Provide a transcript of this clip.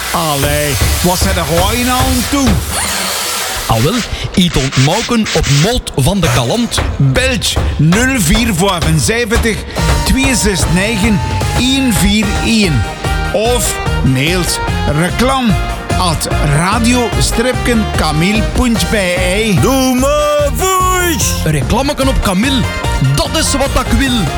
Allee, wat zijn er gewoon nou aan toe? Al wel, iets ontmoken op Molt van de Kalant. Belg 0475 269 141. Of mails reclam at radio-kamil.be. Doe maar voice! Reclameken op Camille, dat is wat ik wil.